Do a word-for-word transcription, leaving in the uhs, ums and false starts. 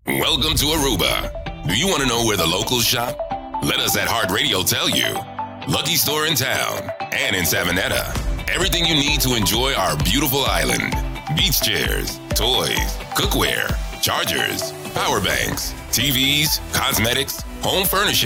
Welcome to Aruba. Do you want to know where the locals shop? Let us at Heart Radio tell you. Lucky Store in town and in Savanetta. Everything you need to enjoy our beautiful island. Beach chairs, toys, cookware, chargers, power banks, T Vs, cosmetics, home furnishing.